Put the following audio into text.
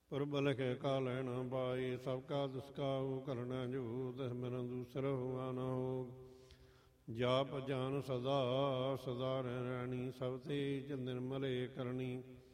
ਪੁਰਬ ਲਿਖੇ ਕਾਲੈ ਨ ਪਾਈ, ਸਭ ਕਾ ਦੁਸਕਾਉ ਕਰਨਾ ਜੋ, ਤਿਸ ਮਿਰਨ ਦੂਸਰ ਹੋਆ ਨ ਹੋਗ। ਜਾਪ ਜਾਨ ਸਦਾ ਸਦਾ ਰਹਿਣੀ, ਸਭ ਤੇਜ ਨਿਰਮਲੇ ਕਰਨੀ।